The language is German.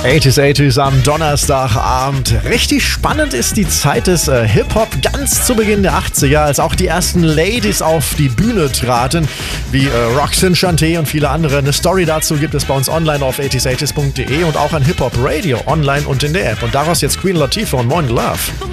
80s am Donnerstagabend. Richtig spannend ist die Zeit des Hip-Hop ganz zu Beginn der 80er, als auch die ersten Ladies auf die Bühne traten, wie Roxanne Shante und viele andere. Eine Story dazu gibt es bei uns online auf 80s80s.de und auch an Hip-Hop Radio online und in der App. Und daraus jetzt Queen Latifah und Morning Love.